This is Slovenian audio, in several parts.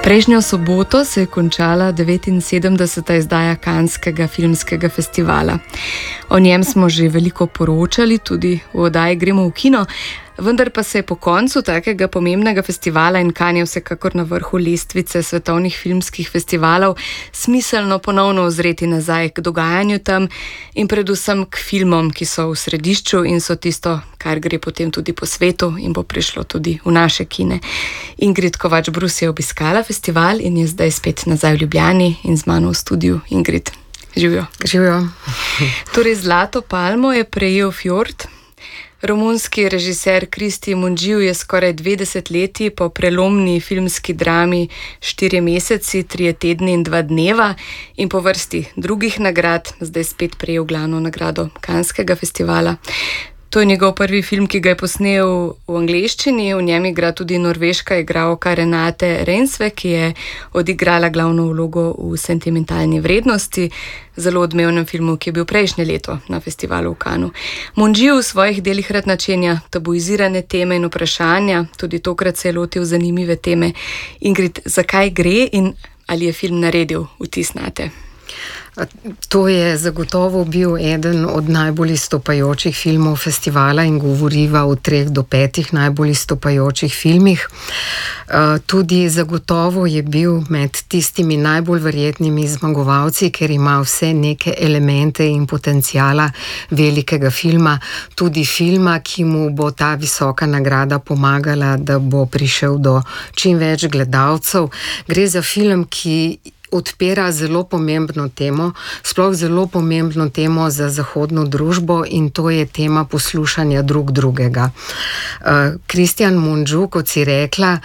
Prejšnjo soboto se je končala 79. izdaja Canskega filmskega festivala. O njem smo že veliko poročali, tudi v oddaji Gremo v kino, vendar pa se je po koncu takega pomembnega festivala in Cannes je vsekakor na vrhu lestvice svetovnih filmskih festivalov smiselno ponovno ozreti nazaj k dogajanju tam in predvsem k filmom, ki so v središču in so tisto, kar gre potem tudi po svetu in bo prišlo tudi v naše kine. Ingrid Kovač-Brus je obiskala festival in je zdaj spet nazaj v Ljubljani in z mano v studiu. Ingrid, živijo. Živijo. Torej, zlato palmo je prejel Fjord. Romunski režiser Cristi Mungiu je skoraj 20 leti po prelomni filmski drami 4 meseci, 3 tedni in 2 dneva in po vrsti drugih nagrad zdaj spet prejel glavno nagrado Canskega festivala. To je njegov prvi film, ki ga je posnel v angleščini, v njem igra tudi norveška igralka Renate Reinsve, ki je odigrala glavno vlogo v Sentimentalni vrednosti, zelo odmevnem filmu, ki je bil prejšnje leto na festivalu v Cannesu. Mungiu v svojih delih rad načenja tabuizirane teme in vprašanja, tudi tokrat se je lotil zanimive teme. Ingrid, zakaj gre in ali je film naredil vtis nate? To je zagotovo bil eden od najbolj izstopajočih filmov festivala in govoriva o 3 do 5 najbolj izstopajočih filmih. Tudi zagotovo je bil med tistimi najbolj verjetnimi zmagovalci, ker ima vse neke elemente in potencijala velikega filma, tudi filma, ki mu bo ta visoka nagrada pomagala, da bo prišel do čim več gledalcev. Gre za film, ki odpira zelo pomembno temo, sploh zelo pomembno temo za zahodno družbo in to je tema poslušanja drug drugega. Cristian Mungiu, kot si rekla,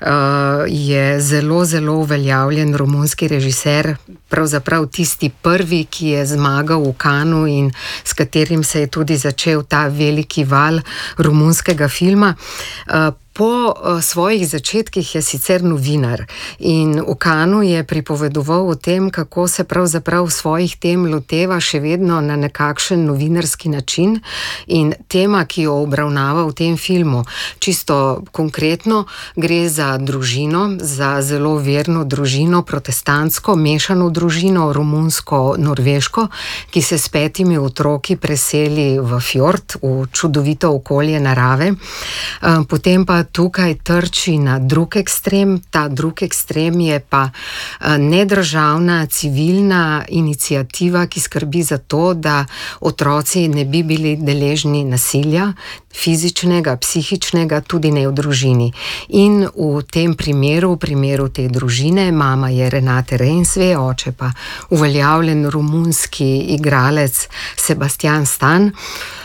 je zelo, zelo uveljavljen romunski režiser, pravzaprav tisti prvi, ki je zmagal v Cannesu in s katerim se je tudi začel ta veliki val romunskega filma. Po svojih začetkih je sicer novinar in v Cannesu je pripovedoval o tem, kako se pravzaprav svojih tem loteva še vedno na nekakšen novinarski način in tema, ki jo obravnava v tem filmu, čisto konkretno gre za družino, za zelo verno družino, protestantsko, mešano družino, romunsko-norveško, ki se s 5 otroki preseli v Fjord, v čudovito okolje narave. Potem pa tukaj trči na drug ekstrem. Ta drug ekstrem je pa nedržavna, civilna iniciativa, ki skrbi za to, da otroci ne bi bili deležni nasilja, fizičnega, psihičnega, tudi ne v družini. In v tem primeru, v primeru te družine, mama je Renate Reinsve, oče pa uveljavljen romunski igralec Sebastian Stan,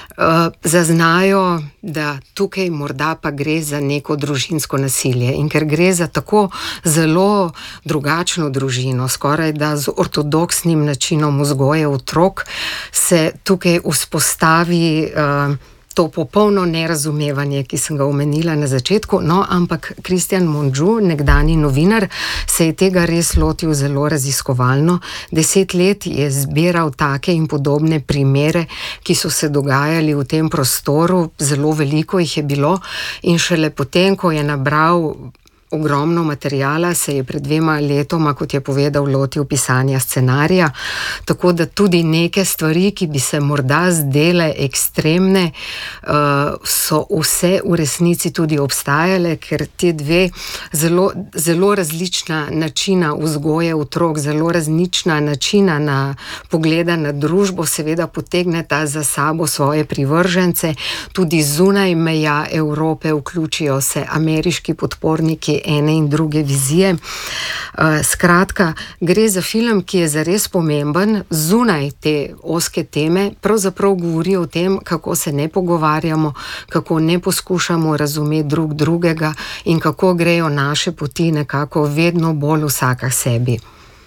zaznajo, da tukaj morda pa gre za neko družinsko nasilje. In ker gre za tako zelo drugačno družino, skoraj da z ortodoksnim načinom vzgoje otrok, se tukaj vzpostavi to popolno nerazumevanje, ki sem ga omenila na začetku, no, ampak Cristian Mungiu, nekdani novinar, se je tega res lotil zelo raziskovalno. 10 let je zbiral take in podobne primere, ki so se dogajali v tem prostoru, zelo veliko jih je bilo in šele potem, ko je nabral ogromno materijala, se je pred 2 letoma, kot je povedal, lotil pisanja scenarija, tako da tudi neke stvari, ki bi se morda zdele ekstremne, so vse v resnici tudi obstajale, ker te 2 zelo, zelo različna načina vzgoje otrok, zelo različna načina na pogleda na družbo, seveda potegneta za sabo svoje privržence, tudi zunaj meja Evrope vključijo se ameriški podporniki ene in druge vizije. Skratka, gre za film, ki je zares pomemben, zunaj te ozke teme, pravzaprav govori o tem, kako se ne pogovarjamo, kako ne poskušamo razumeti drug drugega in kako grejo naše poti nekako vedno bolj vsaka sebi.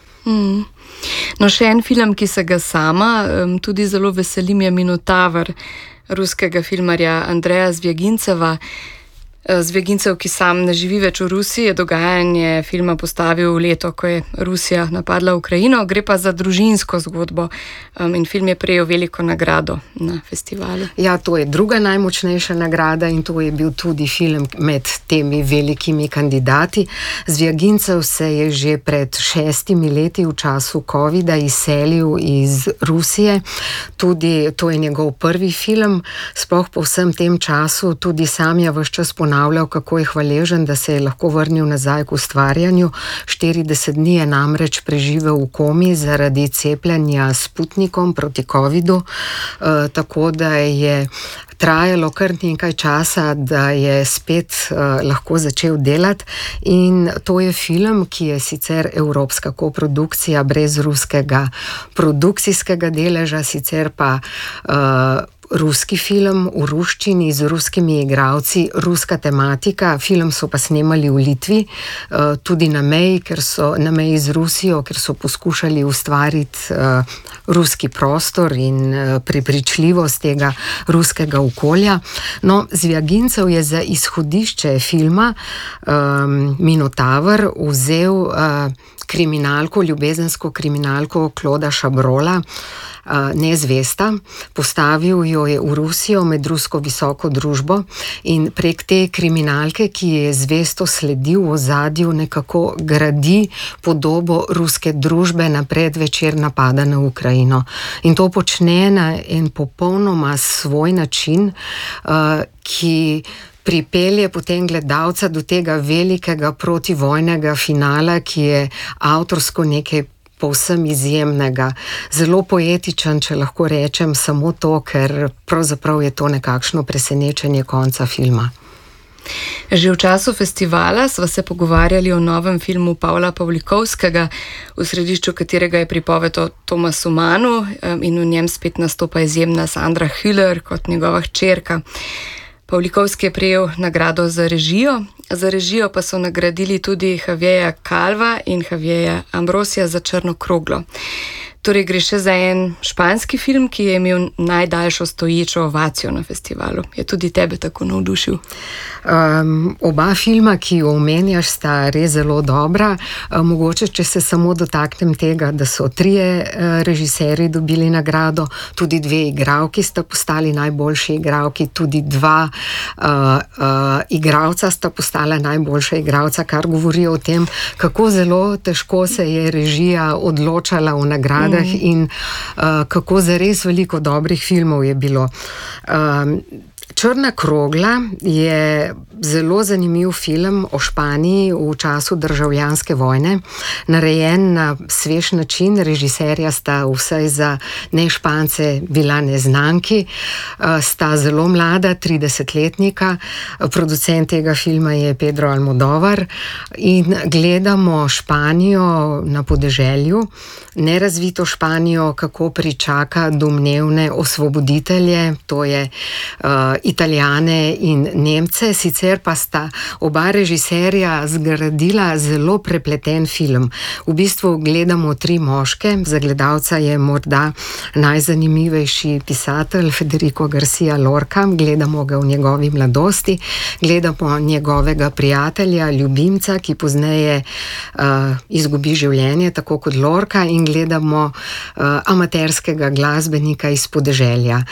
No, še en film, ki se ga sama tudi zelo veselim, je Minotaver ruskega filmarja Andreja Zvjaginceva. Zviagincev, ki sam ne živi več v Rusiji, je dogajanje filma postavil v leto, ko je Rusija napadla Ukrajino. Gre pa za družinsko zgodbo in film je prejel veliko nagrado na festivalu. Ja, to je druga najmočnejša nagrada in to je bil tudi film med temi velikimi kandidati. Zviagincev se je že pred 6 leti v času covida izselil iz Rusije. Tudi to je njegov prvi film, sploh po vsem tem času, tudi sam je ves čas ponavljal, kako je hvaležen, da se je lahko vrnil nazaj k ustvarjanju. 40 dni je namreč preživel v komi zaradi cepljenja s Sputnikom proti covidu, tako da je trajalo kar nekaj časa, da je spet lahko začel delati in to je film, ki je sicer evropska koprodukcija brez ruskega produkcijskega deleža, sicer pa ruski film v ruščini z ruskimi igralci, ruska tematika. Film so pa snemali v Litvi, tudi na meji z Rusijo, ker so poskušali ustvariti ruski prostor in prepričljivost tega ruskega okolja. No, Zviagincev je za izhodišče filma Minotaver vzel kriminalko, ljubezensko kriminalko Clauda Chabrola, Nezvesta. Postavil jo je v Rusijo med rusko visoko družbo in prek te kriminalke, ki je zvesto sledil v ozadju, nekako gradi podobo ruske družbe na predvečer napada na Ukrajino. In to počne na en popolnoma svoj način, ki pripelje potem gledalca do tega velikega protivojnega finala, ki je avtorsko nekaj povsem izjemnega. Zelo poetičen, če lahko rečem samo to, ker pravzaprav je to nekakšno presenečenje konca filma. Že v času festivala sva se pogovarjali o novem filmu Pavla Pavlikovskega, v središču katerega je pripoved o Tomasu Mannu in v njem spet nastopa izjemna Sandra Hüller kot njegova hčerka. Pavlikovski je prejel nagrado za režijo pa so nagradili tudi Javierja Calva in Javierja Ambrosija za Črno kroglo. Torej gre še za en španski film, ki je imel najdaljšo stoječo ovacijo na festivalu. Je tudi tebe tako navdušil? Oba filma, ki jo omenjaš, sta res zelo dobra. Mogoče, če se samo dotaknem tega, da so 3 režiserji dobili nagrado, tudi 2 igralki sta postali najboljši igralki, tudi 2 igralca sta postala najboljša igralca, kar govori o tem, kako zelo težko se je režija odločala v nagrado in kako zares veliko dobrih filmov je bilo. Črna krogla je zelo zanimiv film o Španiji v času državljanske vojne, narejen na svež način. Režiserja sta vsaj za ne-Špance bila neznanki, sta zelo mlada, 30-letnika. Producent tega filma je Pedro Almodóvar in gledamo Španijo na podeželju, nerazvito Španijo, kako pričaka domnevne osvoboditelje, to je Italijane in Nemce, sicer pa sta oba režiserja zgradila zelo prepleten film. V bistvu gledamo 3 moške, za gledalca je morda najzanimivejši pisatelj Federico García Lorca, gledamo ga v njegovi mladosti, gledamo njegovega prijatelja, ljubimca, ki pozneje izgubi življenje, tako kot Lorca, in gledamo amaterskega glasbenika iz podeželja.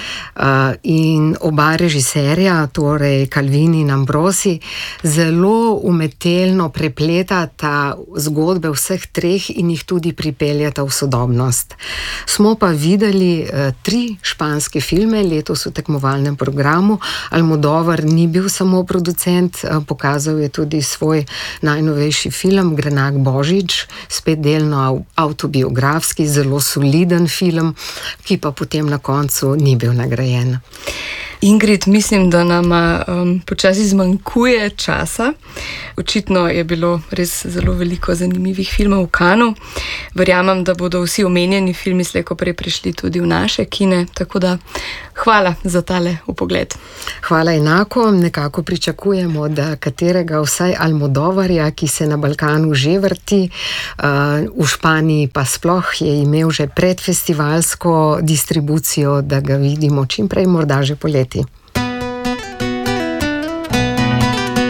In oba režiserja, torej Calvin in Ambrosi, zelo umetelno prepletata zgodbe vseh 3 in jih tudi pripeljata v sodobnost. Smo pa videli 3 španske filme letos v tekmovalnem programu. Almodóvar ni bil samo producent, pokazal je tudi svoj najnovejši film Grenak Božič, spet delno avtobiografski, zelo soliden film, ki pa potem na koncu ni bil nagrajen. Ingrid, mislim, da nama počasi zmanjkuje časa. Očitno je bilo res zelo veliko zanimivih filmov v Cannesu. Verjamem, da bodo vsi omenjeni filmi slej ko prej prišli tudi v naše kine, tako da hvala za tale vpogled. Hvala enako, nekako pričakujemo, da katerega vsaj Almodóvarja, ki se na Balkanu že vrti, v Španiji pa sploh je imel že predfestivalsko distribucijo, da ga vidimo čim prej, morda že poleti.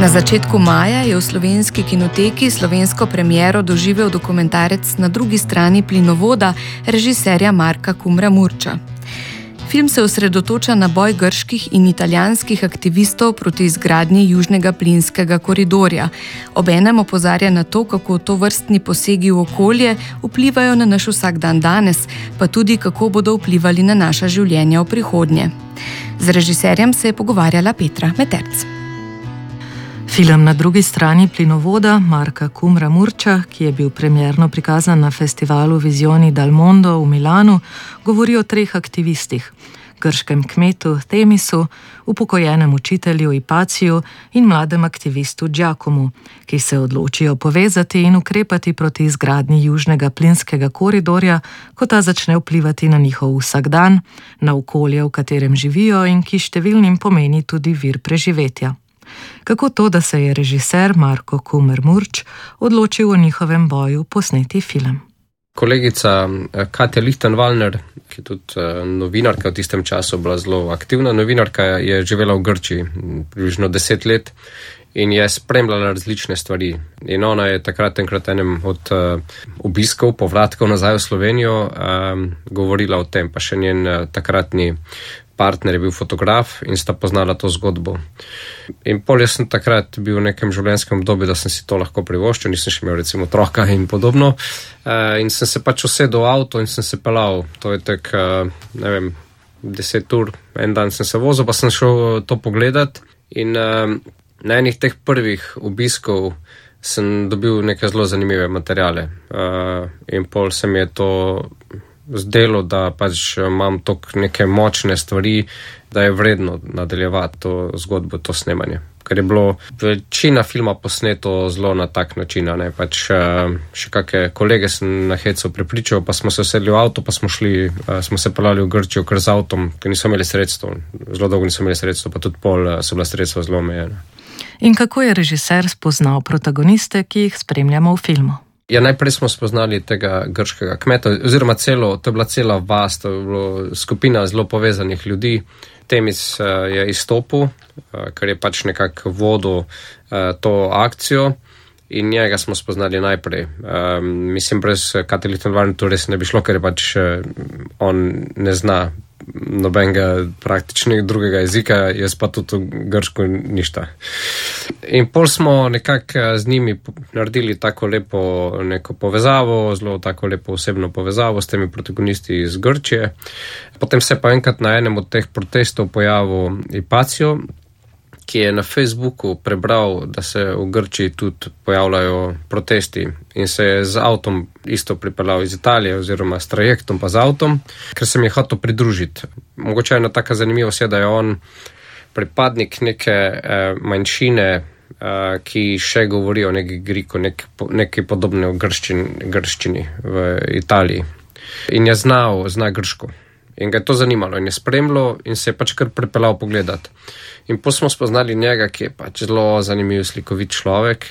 Na začetku maja je v slovenski kinoteki slovensko premiero doživel dokumentarec Na drugi strani plinovoda režiserja Marka Kumra-Murča. Film se osredotoča na boj grških in italijanskih aktivistov proti izgradnji južnega plinskega koridorja. Obenem opozarja na to, kako tovrstni posegi v okolje vplivajo na naš vsakdan danes, pa tudi kako bodo vplivali na naša življenja v prihodnje. Z režiserjem se je pogovarjala Petra Meterc. Film Na drugi strani plinovoda Marka Kumra-Murča, ki je bil premierno prikazan na festivalu Visioni dal Mondo v Milanu, govori o 3 aktivistih: grškem kmetu Themisu, upokojenem učitelju Ipaciju in mladem aktivistu Giacomu, ki se odločijo povezati in ukrepati proti izgradnji južnega plinskega koridorja, ko ta začne vplivati na njihov vsakdan, na okolje, v katerem živijo in ki številnim pomeni tudi vir preživetja. Kako to, da se je režiser Marko Kumar-Murč odločil o njihovem boju posneti film? Kolegica Katja Lichtenwallner, ki je tudi novinarka v tistem času, bila zelo aktivna novinarka, je živela v Grčiji približno 10 let in je spremljala različne stvari. In ona je takrat enkrat enem od obiskov, povratkov nazaj v Slovenijo, govorila o tem, pa še njen takratni partner je bil fotograf in sta poznala to zgodbo. In pol jaz sem takrat bil v nekem življenjskem obdobju, da sem si to lahko privoščil, nisem še imel recimo otroka in podobno. In sem se pač usedel v avto in sem se pelal. To je tak, 10 ur, en dan sem se vozil, pa sem šel to pogledat. In na enih teh prvih obiskov sem dobil neke zelo zanimive materiale. In pol se mi je to zdelo, da pač imam toliko neke močne stvari, da je vredno nadaljevati to zgodbo, to snemanje. Ker je bilo večina filma posneto zelo na tak način, ne? Pač še kakšne kolege sem na hecu prepričal, pa smo se usedli v avto, pa smo se pelali v Grčijo kar z avtom, ker niso imeli sredstev, zelo dolgo niso imeli sredstev, pa tudi pol so bila sredstva zelo omejena. In kako je režiser spoznal protagoniste, ki jih spremljamo v filmu? Ja, najprej smo spoznali tega grškega kmeta, oziroma to je bila cela vas, to je bila skupina zelo povezanih ljudi. Themis je izstopil, ker je pač nekako vodil to akcijo in njega smo spoznali najprej. Mislim, brez Katja Lichtenwallner to res ne bi šlo, ker je pač on ne zna nobenega praktičnega drugega jezika, jaz pa tudi grško ništa. In pol smo nekako z njimi naredili tako lepo neko povezavo, zelo tako lepo osebno povezavo s temi protagonisti iz Grčije. Potem se pa enkrat na enem od teh protestov pojavil Ipacio, ki je na Facebooku prebral, da se v Grčiji tudi pojavljajo protesti in se je z avtom isto pripeljal iz Italije oziroma s trajektom pa z avtom, ker se mi je hotel pridružiti. Mogoče je ena taka zanimivost je, da je on pripadnik neke manjšine, ki še govori o neki Griku, nekaj podobne v grščini v Italiji. In je zna grško. In ga je to zanimalo in je spremljal in se je pač kar pripeljal pogledati. In potem smo spoznali njega, ki je pač zelo zanimiv slikovit človek,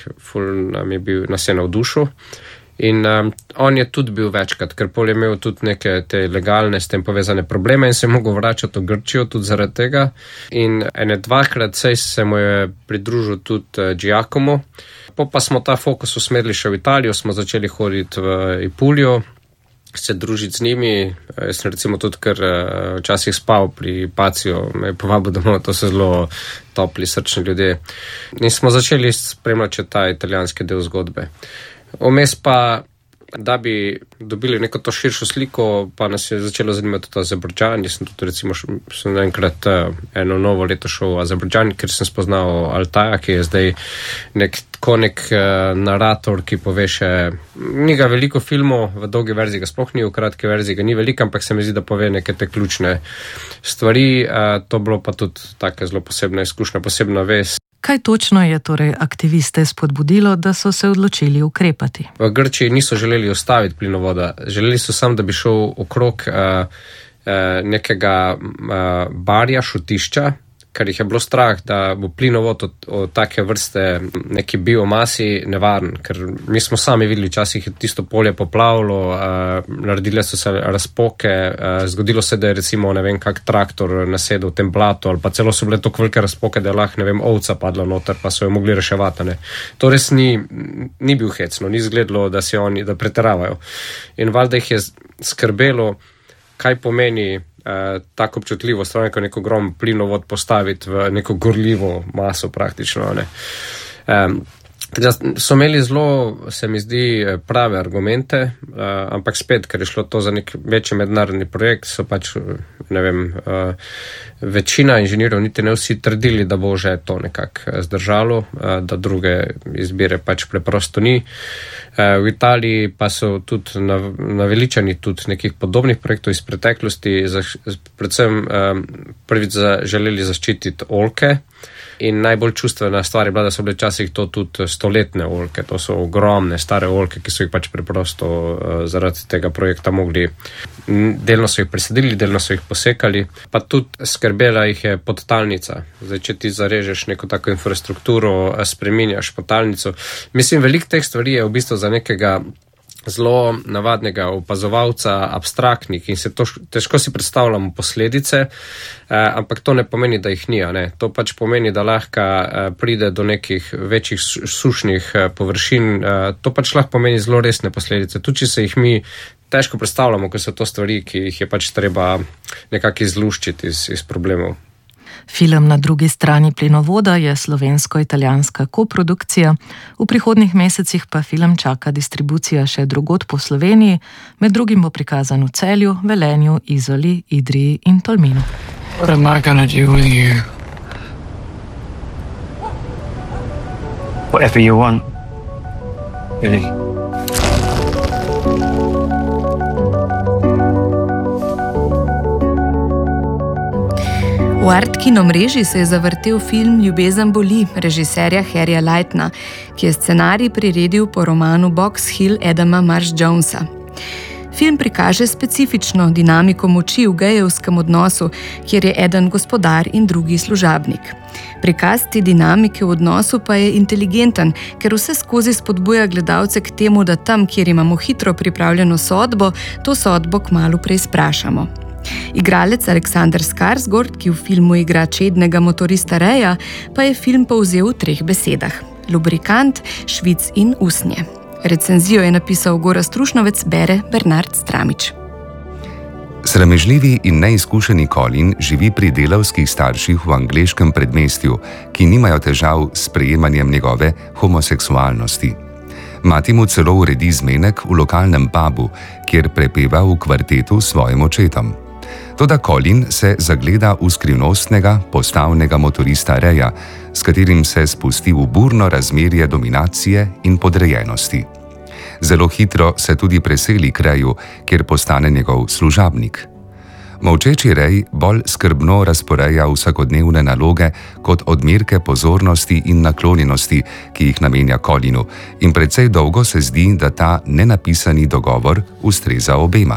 nas je navdušil. In on je tudi bil večkrat, ker pol je imel tudi neke te legalne s tem povezane probleme in se je mogel vračati v Grčijo tudi zaradi tega. In ene 2krat se mu je pridružil tudi Giacomo. Pa smo ta fokus usmerili še v Italijo, smo začeli hoditi v Ipulijo, se družiti z njimi. Jaz sem recimo tudi kar včasih spal pri Ipaciju, me je povabil domov, to so zelo topli, srčni ljudje. In smo začeli spremljati ta italijanski del zgodbe. Vmes pa, da bi dobili neko to širšo sliko, pa nas je začelo zanimati tudi Azerbajdžan. Jaz sem tudi recimo enkrat eno novo leto šel v Azerbajdžan, ker sem spoznal Altaja, ki je zdaj nek narator, ki pove še, ni ga veliko filmov, v dolgi verziji ga sploh ni, v kratki verziji ga ni veliko, ampak se mi zdi, da pove neke te ključne stvari. To bilo pa tudi taka zelo posebna izkušnja, posebna vez. Kaj točno je torej aktiviste spodbudilo, da so se odločili ukrepati? V Grčiji niso želeli ustaviti plinovoda, želeli so samo, da bi šel okrog nekega barja, šutišča, ker jih je bilo strah, da bo plinovod od take vrste neki biomasi nevaren, ker mi smo sami videli, včasih je tisto polje poplavilo, naredile so se razpoke, zgodilo se, da je recimo, ne vem, kak traktor nasedel v tem blatu, ali pa celo so bile tako velike razpoke, da je lahko, ne vem, ovca padla noter, pa so jo mogli reševati, ne. To res ni bil hecno, ni izgledalo, da se oni, da preteravajo. In valjda jih je skrbelo, kaj pomeni tako občutljivost, neko ogromen plinovod postaviti v neko gorljivo maso praktično, ne. So imeli zelo, se mi zdi, prave argumente, ampak spet, ker je šlo to za nek večji mednarodni projekt, so pač, ne vem, večina inženirjev, niti ne vsi trdili, da bo že to nekako zdržalo, da druge izbire pač preprosto ni. V Italiji pa so tudi naveličani tudi nekih podobnih projektov iz preteklosti, predvsem prvič želeli zaščititi oljke. In najbolj čustvena stvar je bila, da so bile včasih to tudi stoletne oljke. To so ogromne, stare oljke, ki so jih pač preprosto zaradi tega projekta mogli. Delno so jih presadili, delno so jih posekali, pa tudi skrbela jih je podtalnica. Zdaj, če ti zarežeš neko tako infrastrukturo, spreminjaš podtalnico. Mislim, veliko teh stvari je v bistvu za nekega zelo navadnega opazovalca abstraktnih in se to težko si predstavljamo posledice, ampak to ne pomeni, da jih ni, ne. To pač pomeni, da lahko pride do nekih večjih sušnih površin, to pač lahko pomeni zelo resne posledice. Tudi, če se jih mi težko predstavljamo, ker so to stvari, ki jih je pač treba nekako izluščiti iz problemov. Film Na drugi strani plinovoda je slovensko-italijanska koprodukcija, v prihodnjih mesecih pa film čaka distribucija še drugod po Sloveniji, med drugim bo prikazan v Celju, Velenju, Izoli, Idriji in Tolminu. What am I gonna do with you? Whatever you want, really. V Art Kino mreži se je zavrtel film Ljubezen boli režiserja Harryja Lightna, ki je scenarij priredil po romanu Box Hill Adama Marsh Jonesa. Film prikaže specifično dinamiko moči v gejevskem odnosu, kjer je eden gospodar in drugi služabnik. Prikaz te dinamike v odnosu pa je inteligenten, ker vse skozi spodbuja gledalce k temu, da tam, kjer imamo hitro pripravljeno sodbo, to sodbo kmalu preizprašamo. Igralec Aleksander Skarsgård, ki v filmu igra čednega motorista Reja, pa je film povzel v 3 besedah: lubrikant, švic in usnje. Recenzijo je napisal Gorazd Trušnovec, bere Bernard Stramič. Sramežljivi in neizkušeni Colin živi pri delavskih starših v angleškem predmestju, ki nimajo težav s sprejemanjem njegove homoseksualnosti. Mati mu celo uredi zmenek v lokalnem pubu, kjer prepeva v kvartetu s svojim očetom. Toda Colin se zagleda v skrivnostnega, postavnega motorista Reja, s katerim se spusti v burno razmerje dominacije in podrejenosti. Zelo hitro se tudi preseli k Reju, kjer postane njegov služabnik. Molčeči Rej bolj skrbno razporeja vsakodnevne naloge kot odmerke pozornosti in naklonjenosti, ki jih namenja Colinu, in precej dolgo se zdi, da ta nenapisani dogovor ustreza obema.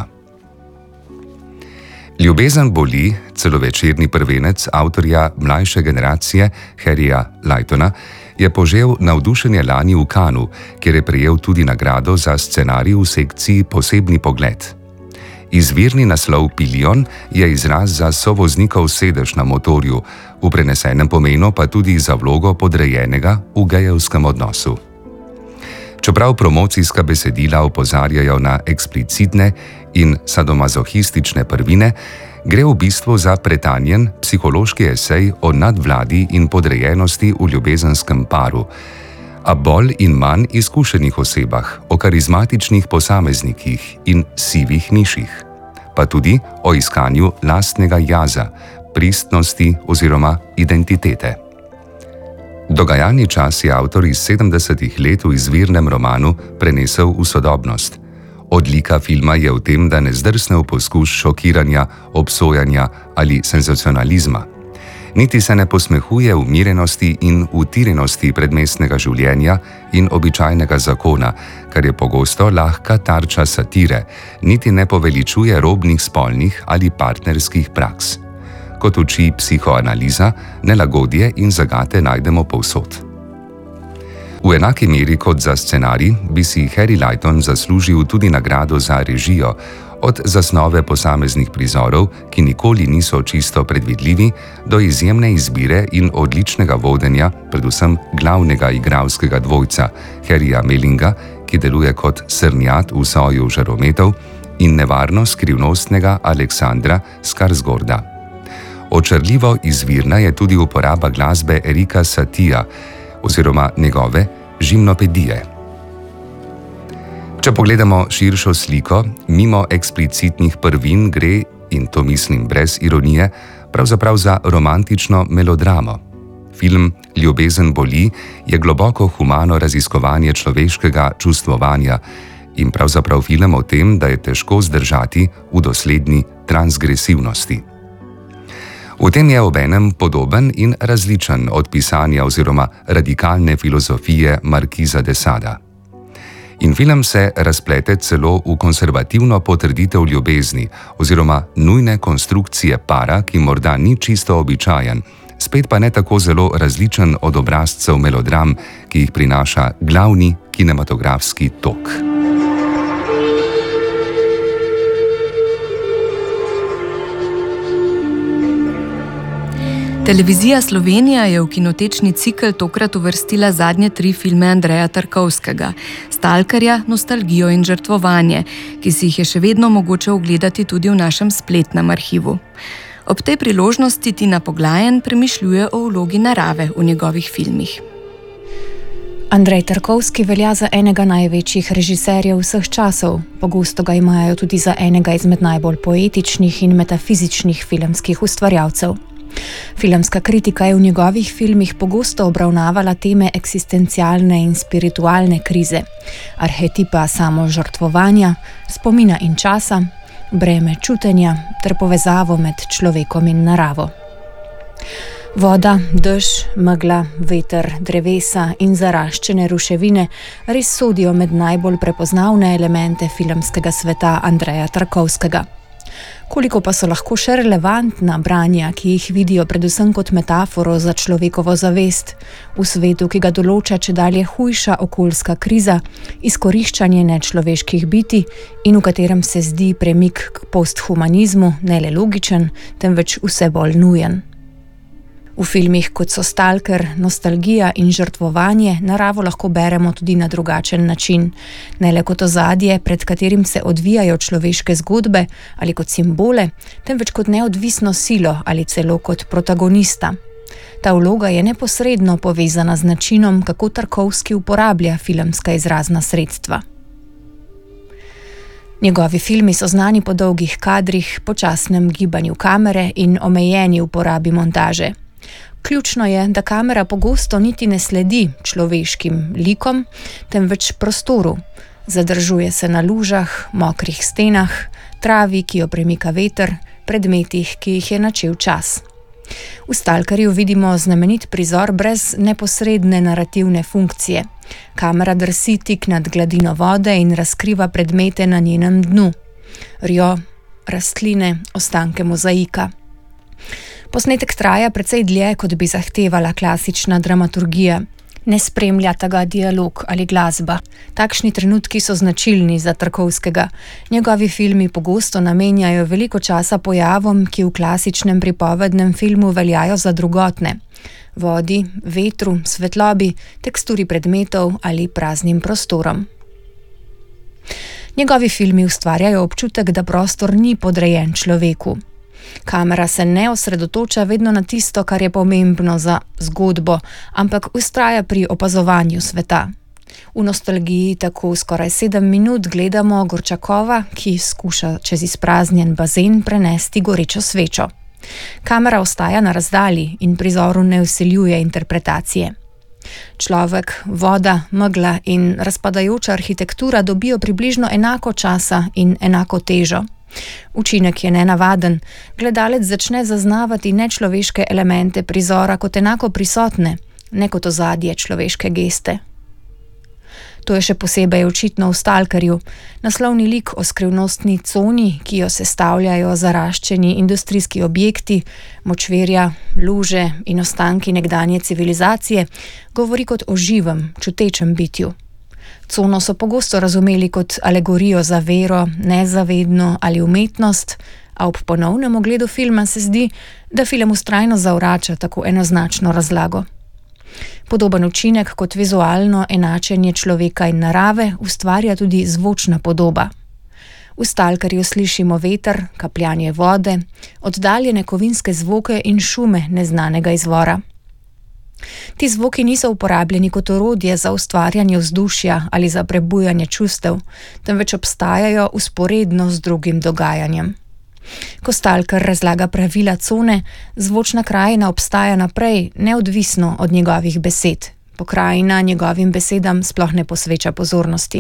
Ljubezen boli, celovečerni prvenec avtorja mlajše generacije Harryja Lightona, je požel navdušenje lani v Cannesu, kjer je prejel tudi nagrado za scenarij v sekciji Posebni pogled. Izvirni naslov Pilion je izraz za sovoznikov sedež na motorju, v prenesenem pomenu pa tudi za vlogo podrejenega v gejevskem odnosu. Čeprav promocijska besedila opozarjajo na eksplicitne in sadomazohistične prvine, gre v bistvu za pretanjen psihološki esej o nadvladi in podrejenosti v ljubezenskem paru, a bolj in manj izkušenih osebah, o karizmatičnih posameznikih in sivih miših, pa tudi o iskanju lastnega jaza, pristnosti oziroma identitete. Dogajalni čas je avtor iz 70. let v izvirnem romanu prenesel v sodobnost. Odlika filma je v tem, da ne zdrsne v poskus šokiranja, obsojanja ali senzacionalizma. Niti se ne posmehuje umirjenosti in utirjenosti predmestnega življenja in običajnega zakona, kar je pogosto lahka tarča satire, niti ne poveličuje robnih spolnih ali partnerskih praks. kot uči psihoanaliza, nelagodje in zagate najdemo povsod. V enaki meri kot za scenarij bi si Harry Lighton zaslužil tudi nagrado za režijo, od zasnove posameznih prizorov, ki nikoli niso čisto predvidljivi, do izjemne izbire in odličnega vodenja, predvsem glavnega igralskega dvojca, Harryja Mellinga, ki deluje kot srnjad v soju žarometov, in nevarno skrivnostnega Aleksandra Skarsgårda. Očarljivo izvirna je tudi uporaba glasbe Erika Satija oziroma njegove Žimnopedije. Če pogledamo širšo sliko, mimo eksplicitnih prvin gre, in to mislim brez ironije, pravzaprav za romantično melodramo. Film Ljubezen boli je globoko humano raziskovanje človeškega čustvovanja in pravzaprav film o tem, da je težko zdržati v dosledni transgresivnosti. V tem je obenem podoben in različen od pisanja oziroma radikalne filozofije Markiza de Sada. In film se razplete celo v konservativno potrditev ljubezni oziroma nujne konstrukcije para, ki morda ni čisto običajen, spet pa ne tako zelo različen od obrazcev melodram, ki jih prinaša glavni kinematografski tok. Televizija Slovenija je v kinotečni cikel tokrat uvrstila zadnje 3 filme Andreja Tarkovskega: Stalkerja, Nostalgijo in Žrtvovanje, ki si jih je še vedno mogoče ogledati tudi v našem spletnem arhivu. Ob tej priložnosti Tina Poglajen premišljuje o vlogi narave v njegovih filmih. Andrej Tarkovski velja za enega največjih režiserjev vseh časov. Pogosto ga imajo tudi za enega izmed najbolj poetičnih in metafizičnih filmskih ustvarjalcev. Filmska kritika je v njegovih filmih pogosto obravnavala teme eksistencialne in spiritualne krize, arhetipa samožrtvovanja, spomina in časa, breme čutenja ter povezavo med človekom in naravo. Voda, dež, megla, veter, drevesa in zaraščene ruševine res sodijo med najbolj prepoznavne elemente filmskega sveta Andreja Tarkovskega. Koliko pa so lahko še relevantna branja, ki jih vidijo predvsem kot metaforo za človekovo zavest, v svetu, ki ga določa čedalje hujša okoljska kriza, izkoriščanje nečloveških bitij in v katerem se zdi premik k posthumanizmu ne le logičen, temveč vse bolj nujen. V filmih, kot so Stalker, Nostalgija in Žrtvovanje, naravo lahko beremo tudi na drugačen način, ne le kot ozadje, pred katerim se odvijajo človeške zgodbe ali kot simbole, temveč kot neodvisno silo ali celo kot protagonista. Ta vloga je neposredno povezana z načinom, kako Tarkovski uporablja filmska izrazna sredstva. Njegovi filmi so znani po dolgih kadrih, počasnem gibanju kamere in omejeni uporabi montaže. Ključno je, da kamera pogosto niti ne sledi človeškim likom, temveč prostoru. Zadržuje se na lužah, mokrih stenah, travi, ki jo premika veter, predmetih, ki jih je načel čas. V Stalkerju vidimo znamenit prizor brez neposredne narativne funkcije. Kamera drsi tik nad gladino vode in razkriva predmete na njenem dnu. Rjo, rastline, ostanke mozaika. Posnetek traja precej dlje, kot bi zahtevala klasična dramaturgija. Ne spremljata ga dialog ali glasba. Takšni trenutki so značilni za Tarkovskega. Njegovi filmi pogosto namenjajo veliko časa pojavom, ki v klasičnem pripovednem filmu veljajo za drugotne. Vodi, vetru, svetlobi, teksturi predmetov ali praznim prostorom. Njegovi filmi ustvarjajo občutek, da prostor ni podrejen človeku. Kamera se ne osredotoča vedno na tisto, kar je pomembno za zgodbo, ampak vztraja pri opazovanju sveta. V Nostalgiji tako skoraj 7 minut gledamo Gorčakova, ki skuša čez izpraznjen bazen prenesti gorečo svečo. Kamera ostaja na razdalji in prizoru ne vsiljuje interpretacije. Človek, voda, megla in razpadajoča arhitektura dobijo približno enako časa in enako težo. Učinek je nenavaden. Gledalec začne zaznavati nečloveške elemente prizora kot enako prisotne, ne kot ozadje človeške geste. To je še posebej očitno v Stalkerju, naslovni lik o skrivnostni coni, ki jo sestavljajo zaraščeni industrijski objekti, močvirja, luže in ostanki nekdanje civilizacije, govori kot o živem, čutečem bitju. Cono so pogosto razumeli kot alegorijo za vero, nezavedno ali umetnost, a ob ponovnem ogledu filma se zdi, da film vztrajno zavrača tako enoznačno razlago. Podoben učinek kot vizualno enačenje človeka in narave ustvarja tudi zvočna podoba. V Stalkerju slišimo veter, kapljanje vode, oddaljene kovinske zvoke in šume neznanega izvora. Ti zvoki niso uporabljeni kot orodje za ustvarjanje vzdušja ali za prebujanje čustev, temveč obstajajo vzporedno z drugim dogajanjem. Ko Stalker razlaga pravila cone, zvočna krajina obstaja naprej, neodvisno od njegovih besed. Pokrajina njegovim besedam sploh ne posveča pozornosti.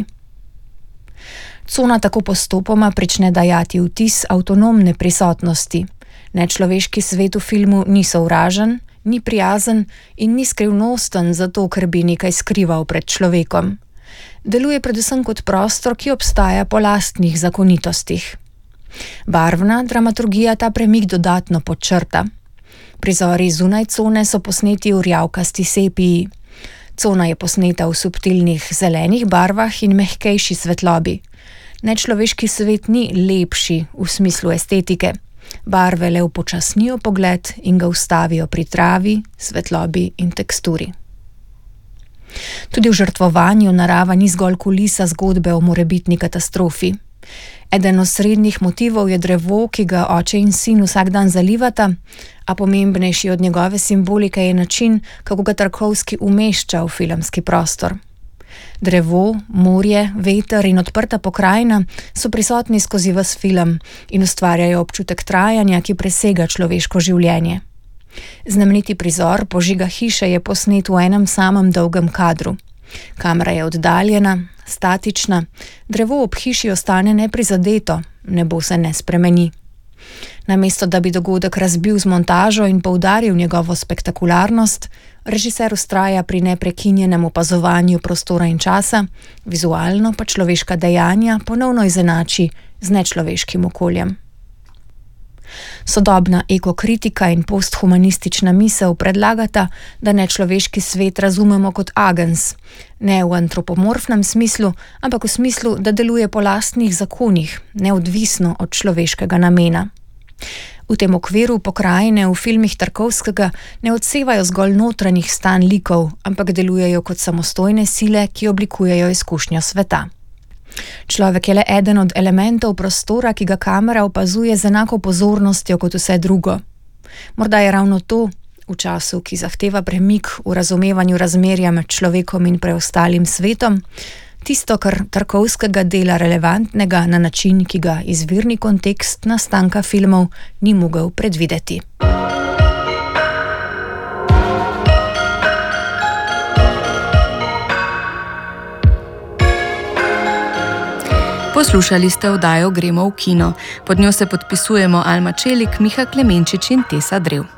Cona tako postopoma prične dajati vtis avtonomne prisotnosti. Nečloveški svet v filmu ni sovražen, ni prijazen in ni skrivnosten zato, ker bi nekaj skrival pred človekom. Deluje predvsem kot prostor, ki obstaja po lastnih zakonitostih. Barvna dramaturgija ta premik dodatno podčrta. Prizori zunaj cone so posneti v rjavkasti sepiji. Cona je posneta v subtilnih zelenih barvah in mehkejši svetlobi. Nečloveški svet ni lepši v smislu estetike. Barve le upočasnijo pogled in ga ustavijo pri travi, svetlobi in teksturi. Tudi v žrtvovanju narava ni zgolj kulisa zgodbe o morebitni katastrofi. Eden od srednjih motivov je drevo, ki ga oče in sin vsak dan zalivata, a pomembnejši od njegove simbolike je način, kako ga Tarkovski umešča v filmski prostor. Drevo, morje, veter in odprta pokrajina so prisotni skozi ves film in ustvarjajo občutek trajanja, ki presega človeško življenje. Znameniti prizor požiga hiše je posnet v enem samem dolgem kadru. Kamera je oddaljena, statična, drevo ob hiši ostane neprizadeto, nebo se ne spremeni. Namesto da bi dogodek razbil z montažo in poudaril njegovo spektakularnost, režiser vztraja pri neprekinjenem opazovanju prostora in časa, vizualno pa človeška dejanja ponovno izenači z nečloveškim okoljem. Sodobna ekokritika in posthumanistična misel predlagata, da nečloveški svet razumemo kot agens, ne v antropomorfnem smislu, ampak v smislu, da deluje po lastnih zakonih, neodvisno od človeškega namena. V tem okviru pokrajine v filmih Tarkovskega ne odsevajo zgolj notranjih stanj likov, ampak delujejo kot samostojne sile, ki oblikujejo izkušnjo sveta. Človek je le eden od elementov prostora, ki ga kamera opazuje z enako pozornostjo kot vse drugo. Morda je ravno to, v času, ki zahteva premik v razumevanju razmerja med človekom in preostalim svetom, tisto, kar Tarkovskega dela relevantnega na način, ki ga izvirni kontekst nastanka filmov ni mogel predvideti. Poslušali ste oddajo Gremo v kino. Pod njo se podpisujemo Alma Čelik, Miha Klemenčič in Tesa Drev.